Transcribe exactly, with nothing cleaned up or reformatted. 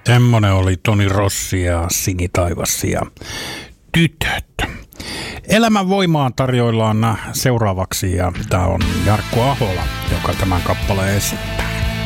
Semmonen oli Toni Rossi ja Sini Taivas ja Tytöt. Elämän voimaan tarjoillaan seuraavaksi ja tää on Jarkko Ahola, joka tämän kappaleen esittää.